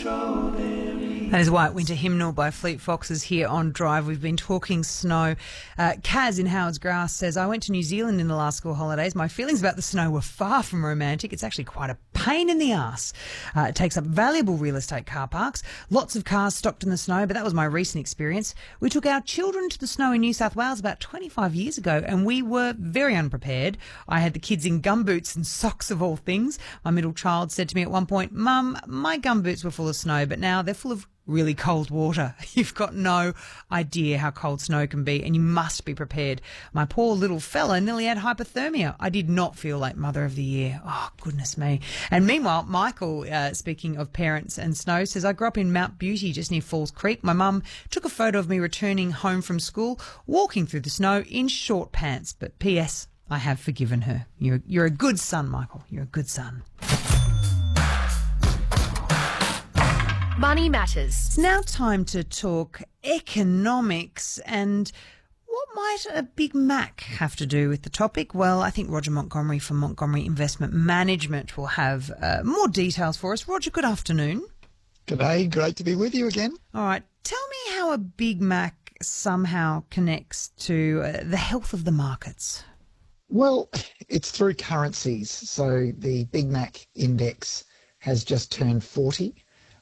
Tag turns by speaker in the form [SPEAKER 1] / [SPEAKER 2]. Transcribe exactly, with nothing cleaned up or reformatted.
[SPEAKER 1] That is White Winter Hymnal by Fleet Foxes here on Drive. We've been talking snow. Uh, Kaz in Howard's Grass says, I went to New Zealand in the last school holidays. My feelings about the snow were far from romantic. It's actually quite a pain in the arse. Uh, it takes up valuable real estate car parks. Lots of cars stocked in the snow, but that was my recent experience. We took our children to the snow in New South Wales about twenty-five years ago, and we were very unprepared. I had the kids in gumboots and socks of all things. My middle child said to me at one point, Mum, my gumboots were full of snow, but now they're full of really cold water. You've got no idea how cold snow can be, and you must be prepared. My poor little fella nearly had hypothermia. I did not feel like Mother of the Year. Oh, goodness me. And meanwhile, Michael, uh, speaking of parents and snow, says, I grew up in Mount Beauty, just near Falls Creek. My mum took a photo of me returning home from school, walking through the snow in short pants. But P S, I have forgiven her. You're, you're a good son, Michael. You're a good son.
[SPEAKER 2] Money Matters.
[SPEAKER 1] It's now time to talk economics, and what might a Big Mac have to do with the topic? Well, I think Roger Montgomery from Montgomery Investment Management will have uh, more details for us. Roger, good afternoon.
[SPEAKER 3] G'day, great to be with you again.
[SPEAKER 1] All right, tell me how a Big Mac somehow connects to uh, the health of the markets.
[SPEAKER 3] Well, it's through currencies. So the Big Mac index has just turned forty.